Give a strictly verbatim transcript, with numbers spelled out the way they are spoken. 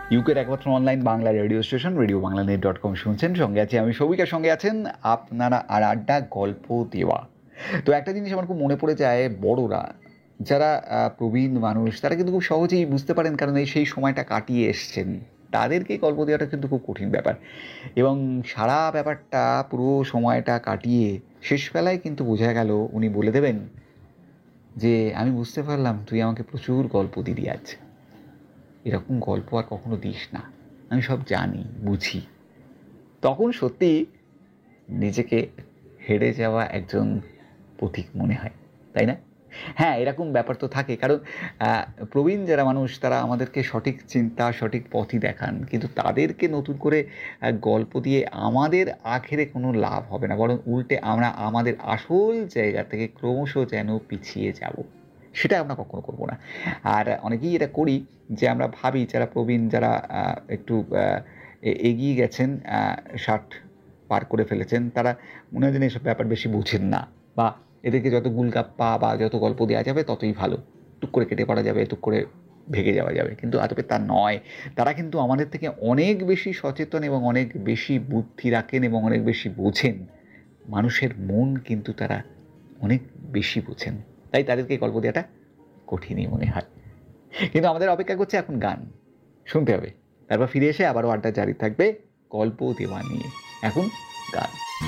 ইউকের একমাত্র online Bangla radio station radio Bangla net dot com শুনছেন। সঙ্গে আছি আমি সৌভিকের, সঙ্গে আছেন আপনারা আর আড্ডা গল্প দেওয়া। তো একটা জিনিস আমার খুব মনে পড়ে যায়, বড়রা যারা প্রবীণ মানুষ তারা কিন্তু খুব সহজেই বুঝতে পারেন, কারণ এই সেই সময়টা কাটিয়ে এসছেন। তাদেরকে গল্প দেওয়াটা কিন্তু খুব কঠিন ব্যাপার, এবং সারা ব্যাপারটা পুরো সময়টা কাটিয়ে শেষবেলায় কিন্তু বোঝা গেল উনি বলে দেবেন যে আমি বুঝতে পারলাম তুই আমাকে প্রচুর গল্প দিবি, আজ এরকম গল্প আর কখনো দিস না, আমি সব জানি বুঝি। তখন সত্যি নিজেকে হেরে যাওয়া একজন পথিক মনে হয়, তাই না? হ্যাঁ, এরকম ব্যাপার তো থাকে, কারণ প্রবীণ যারা মানুষ তারা আমাদেরকে সঠিক চিন্তা সঠিক পথই দেখান, কিন্তু তাদেরকে নতুন করে গল্প দিয়ে আমাদের আখেরে কোনো লাভ হবে না, বরং উল্টে আমরা আমাদের আসল জায়গা থেকে ক্রমশ যেন পিছিয়ে যাব। সেটা আমরা কখনো করবো না। আর অনেকেই এটা করি যে আমরা ভাবি যারা প্রবীণ, যারা একটু এগিয়ে গেছেন, ষাট পার করে ফেলেছেন, তারা মনে হয় যেন এসব ব্যাপার বেশি বুঝেন না, বা এদেরকে যত গুলগাপ্পা বা যত গল্প দেওয়া যাবে ততই ভালো, টুক করে কেটে পড়া যাবে, টুক করে ভেগে যাওয়া যাবে। কিন্তু আদপে তা নয়। তারা কিন্তু আমাদের থেকে অনেক বেশি সচেতন এবং অনেক বেশি বুদ্ধি রাখেন এবং অনেক বেশি বোঝেন। মানুষের মন কিন্তু তারা অনেক বেশি বোঝেন, তাই তাদেরকে গল্প দেওয়াটা কঠিনই মনে হয়। কিন্তু আমাদের অপেক্ষা করছে এখন গান শুনতে হবে, তারপর ফিরে এসে আবারও আড্ডা জারি থাকবে গল্প দেওয়া নিয়ে। এখন গান।